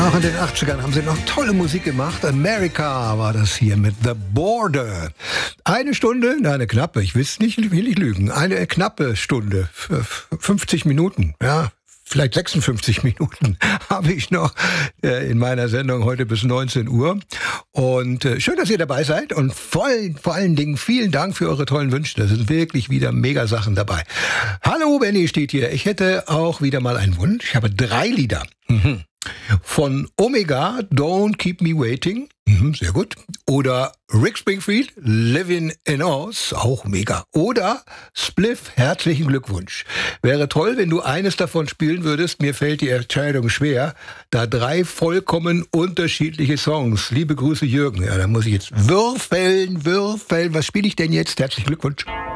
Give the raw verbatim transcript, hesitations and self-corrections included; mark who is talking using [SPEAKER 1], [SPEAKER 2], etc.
[SPEAKER 1] Auch in den achtzigern haben sie noch tolle Musik gemacht. America war das hier mit The Border. Eine Stunde, nein, eine knappe, ich will nicht, will nicht lügen, eine knappe Stunde, fünfzig Minuten, ja. Vielleicht sechsundfünfzig Minuten habe ich noch äh, in meiner Sendung heute bis neunzehn Uhr. Und äh, schön, dass ihr dabei seid. Und voll, vor allen Dingen vielen Dank für eure tollen Wünsche. Da sind wirklich wieder mega Sachen dabei. Hallo, Benny steht hier. Ich hätte auch wieder mal einen Wunsch. Ich habe drei Lieder. Mhm. Von Omega, Don't Keep Me Waiting. Mhm, sehr gut. Oder Rick Springfield, Living in Oz, auch mega. Oder Spliff, herzlichen Glückwunsch. Wäre toll, wenn du eines davon spielen würdest. Mir fällt die Entscheidung schwer, da drei vollkommen unterschiedliche Songs. Liebe Grüße, Jürgen. Ja, da muss ich jetzt würfeln, würfeln. Was spiele ich denn jetzt? Herzlichen Glückwunsch.